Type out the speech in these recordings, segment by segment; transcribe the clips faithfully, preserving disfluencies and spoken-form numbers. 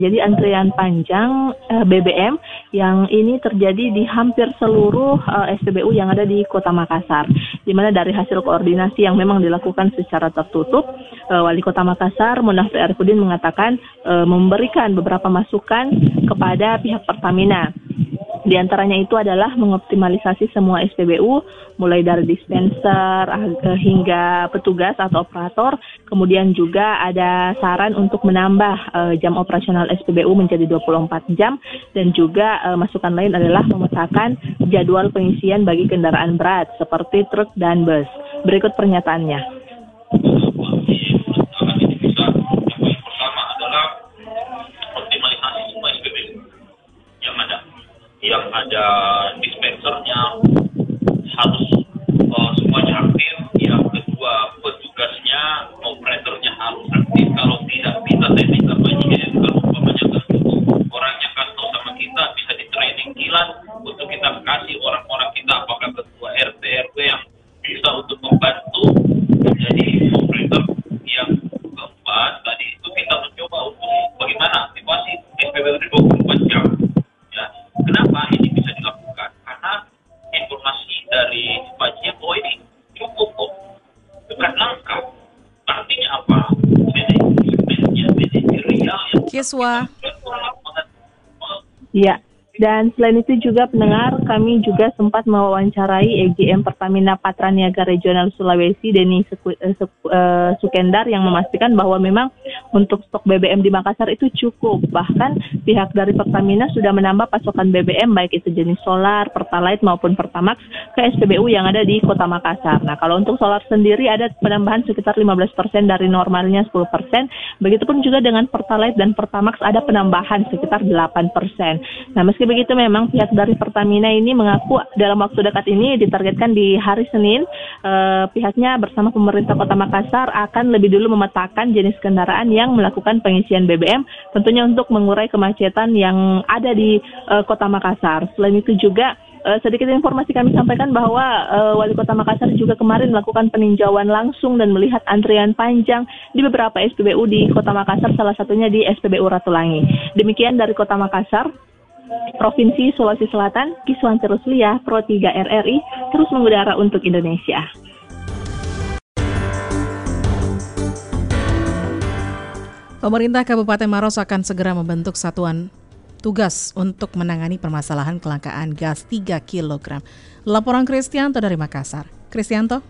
Jadi antrian panjang uh, B B M yang ini terjadi di hampir seluruh uh, S P B U yang ada di Kota Makassar. Di mana dari hasil koordinasi yang memang dilakukan secara tertutup, uh, Wali Kota Makassar, Munafri Arifudin mengatakan uh, memberikan beberapa masukan kepada pihak Pertamina. Di antaranya itu adalah mengoptimalisasi semua S P B U, mulai dari dispenser uh, hingga petugas atau operator. Kemudian juga ada saran untuk menambah uh, jam operasional S P B U menjadi dua puluh empat jam. Dan juga uh, masukan lain adalah memetakan jadwal pengisian bagi kendaraan berat seperti truk dan bus. Berikut pernyataannya. Yang ada dispensernya harus uh, semuanya aktif. Yang kedua, petugasnya, operatornya harus aktif. Kalau tidak, bisa saya minta bagian. Kalau umpamanya orangnya kan tahu sama kita, bisa di training kilat untuk kita kasih orang-orang kita, apakah ketua R T R W yang bisa untuk membantu menjadi operator. Yang keempat, tadi itu kita mencoba untuk bagaimana aktivasi S P B U di dua puluh empat jam. Kenapa ini bisa dilakukan? Karena informasi dari Bajian bahwa ini cukup kok, bukan lengkap. Artinya apa? Manajemennya, manajerial yang Kiswa. Ya. Dan selain itu juga pendengar, kami juga sempat mewawancarai E G M Pertamina Patraniaga Regional Sulawesi, Denny Sukendar, yang memastikan bahwa memang untuk stok B B M di Makassar itu cukup. Bahkan pihak dari Pertamina sudah menambah pasokan B B M baik itu jenis solar, Pertalite maupun Pertamax ke S P B U yang ada di Kota Makassar. Nah, kalau untuk solar sendiri ada penambahan sekitar lima belas persen dari normalnya sepuluh persen. Begitupun juga dengan Pertalite dan Pertamax ada penambahan sekitar delapan persen. Nah, meski begitu memang pihak dari Pertamina ini mengaku dalam waktu dekat ini ditargetkan di hari Senin eh, pihaknya bersama pemerintah Kota Makassar akan lebih dulu memetakan jenis kendaraan yang melakukan pengisian B B M, tentunya untuk mengurai kemacetan yang ada di eh, Kota Makassar. Selain itu juga Uh, sedikit informasi kami sampaikan bahwa uh, Wali Kota Makassar juga kemarin melakukan peninjauan langsung dan melihat antrian panjang di beberapa S P B U di Kota Makassar, salah satunya di S P B U Ratulangi. Demikian dari Kota Makassar, Provinsi Sulawesi Selatan, Kiswanti Rusliah, Pro tiga R R I, terus mengudara untuk Indonesia. Pemerintah Kabupaten Maros akan segera membentuk satuan tugas untuk menangani permasalahan kelangkaan gas tiga kilogram. Laporan Kristianto dari Makassar. Kristianto.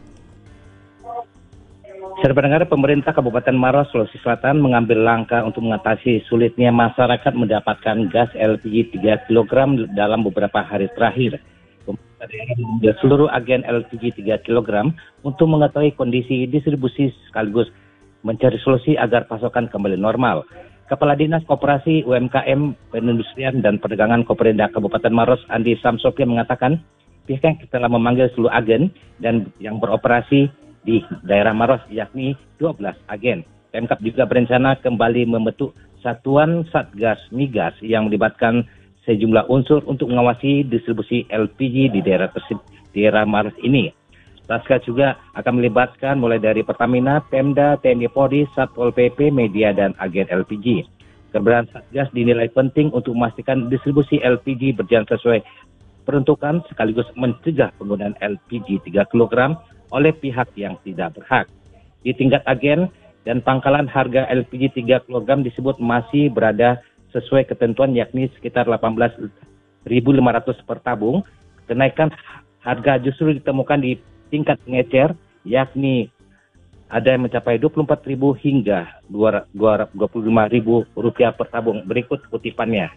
Saudara pendengar, pemerintah Kabupaten Maros, Sulawesi Selatan mengambil langkah untuk mengatasi sulitnya masyarakat mendapatkan gas L P G tiga kilogram dalam beberapa hari terakhir. Pemerintah daerah memanggil seluruh agen L P G tiga kilogram untuk mengetahui kondisi distribusi sekaligus mencari solusi agar pasokan kembali normal. Kepala Dinas Koperasi U M K M, Perindustrian dan Perdagangan Koperinda Kabupaten Maros, Andi Samsopyan mengatakan pihaknya telah memanggil seluruh agen dan yang beroperasi di daerah Maros, yakni dua belas agen. Pemkab juga berencana kembali membentuk satuan Satgas Migas yang melibatkan sejumlah unsur untuk mengawasi distribusi L P G di daerah tersebut, di daerah Maros ini. Satgas juga akan melibatkan mulai dari Pertamina, Pemda, T N I Polri, Satpol P P, media, dan agen L P G. Keberadaan Satgas dinilai penting untuk memastikan distribusi L P G berjalan sesuai peruntukan sekaligus mencegah penggunaan L P G tiga kilogram oleh pihak yang tidak berhak. Di tingkat agen dan pangkalan, harga L P G tiga kilogram disebut masih berada sesuai ketentuan, yakni sekitar delapan belas ribu lima ratus per tabung. Kenaikan harga justru ditemukan di tingkat pengecer, yakni ada yang mencapai dua puluh empat ribu hingga dua puluh lima ribu rupiah per tabung. Berikut kutipannya.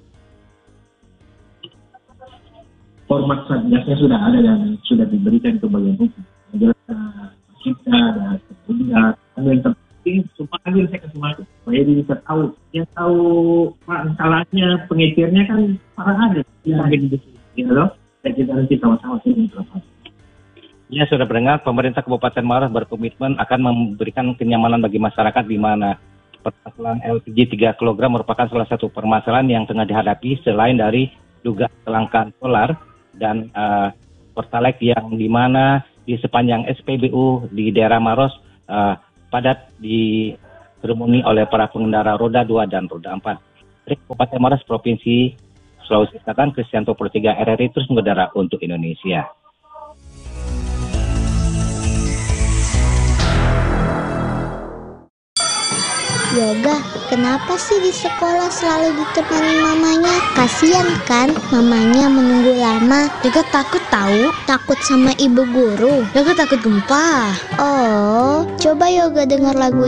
Format satgasnya sudah ada dan sudah diberikan ke bagian hukum. Kita dan petugas, yang terpenting semua agen saya kasih masuk. Supaya dia bisa tahu. Yang tahu masalahnya pengecernya kan para agen. Kita agen di sini, gitu loh. Dan kita nanti sama-sama sini terus. Ya, sudah mendengar, pemerintah Kabupaten Maros berkomitmen akan memberikan kenyamanan bagi masyarakat di mana permasalahan L P G tiga kilogram merupakan salah satu permasalahan yang tengah dihadapi selain dari dugaan kelangkaan solar dan uh, Pertalite yang di mana di sepanjang S P B U di daerah Maros uh, padat dikerumuni oleh para pengendara roda dua dan roda empat. dari Kabupaten Maros, Provinsi Sulawesi Selatan, Kristianto Pro tiga R R I terus mengudara untuk Indonesia. Yoga, kenapa sih di sekolah selalu ditemani mamanya? Kasian kan mamanya menunggu lama. Yoga takut tahu. Takut sama ibu guru. Yoga takut gempa. Oh, coba Yoga dengar lagu